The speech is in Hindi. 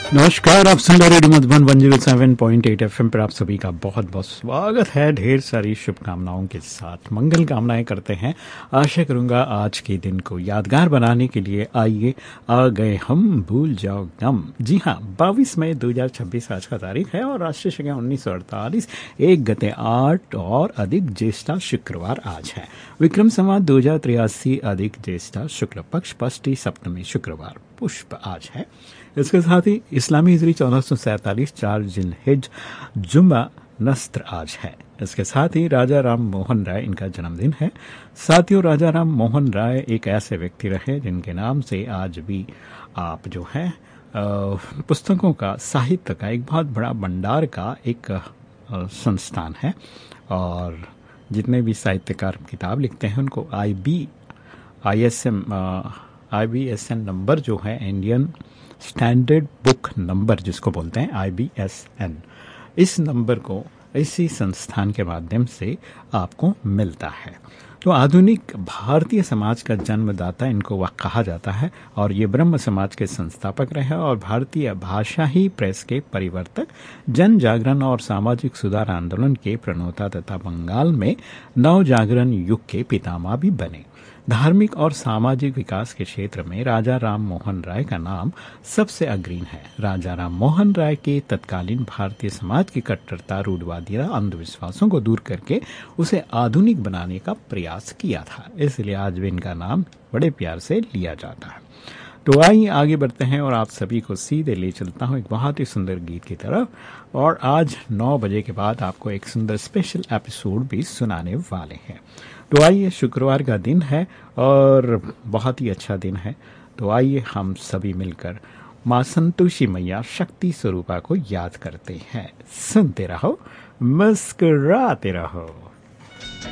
नमस्कार, आप सुन रहे रेडियो मधुबन 107.8 एफएम पर आप सभी का बहुत बहुत स्वागत है। ढेर सारी शुभकामनाओं के साथ मंगल कामनाएं करते हैं। आशा करूंगा आज के दिन को यादगार बनाने के लिए आइए आ गए हम भूल जाओ गम। जी हाँ, 22 मई 2026 आज का तारीख है और राष्ट्रीय शके 1948 1 गते 8 और अधिक ज्येष्ठा शुक्रवार आज है। विक्रम संवत 2083 अधिक ज्येष्ठा शुक्ल पक्ष षष्ठी सप्तमी शुक्रवार पुष्प आज है। इसके साथ ही इस्लामी हिजरी 1447 4 जिलहिज जुम्मा नस्त्र आज है। इसके साथ ही राजा राम मोहन राय इनका जन्मदिन है। साथियों, राजा राम मोहन राय एक ऐसे व्यक्ति रहे जिनके नाम से आज भी आप जो है पुस्तकों का, साहित्य का एक बहुत बड़ा भंडार का एक संस्थान है और जितने भी साहित्यकार किताब लिखते हैं उनको IBSN नंबर जो है, इंडियन स्टैंडर्ड बुक नंबर जिसको बोलते हैं IBSN, इस नंबर को इसी संस्थान के माध्यम से आपको मिलता है। तो आधुनिक भारतीय समाज का जन्मदाता इनको वह कहा जाता है और ये ब्रह्म समाज के संस्थापक रहे और भारतीय भाषा ही प्रेस के परिवर्तक, जन जागरण और सामाजिक सुधार आंदोलन के प्रणेता तथा बंगाल में नव जागरण युग के पितामह भी बने। धार्मिक और सामाजिक विकास के क्षेत्र में राजा राम मोहन राय का नाम सबसे अग्रणी है। राजा राम मोहन राय के तत्कालीन भारतीय समाज की कट्टरता, रूढ़वादिता, अंधविश्वासों को दूर करके उसे आधुनिक बनाने का प्रयास किया था, इसलिए आज भी इनका नाम बड़े प्यार से लिया जाता है। तो आइए आगे बढ़ते हैं और आप सभी को सीधे ले चलता हूँ एक बहुत ही सुंदर गीत की तरफ। और आज 9 बजे के बाद आपको एक सुंदर स्पेशल एपिसोड भी सुनाने वाले हैं। तो आइए, शुक्रवार का दिन है और बहुत ही अच्छा दिन है। तो आइए हम सभी मिलकर माँ संतोषी मैया शक्ति स्वरूपा को याद करते हैं। सुनते रहो, मुस्कुराते रहो।